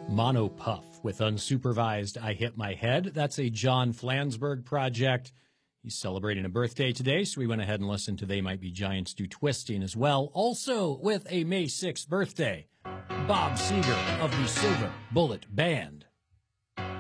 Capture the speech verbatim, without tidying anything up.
Mono Puff with Unsupervised I Hit My Head. That's a John Flansburgh project. He's celebrating a birthday today, so we went ahead and listened to They Might Be Giants Do Twisting as well. Also with a May sixth birthday, Bob Seger of the Silver Bullet Band.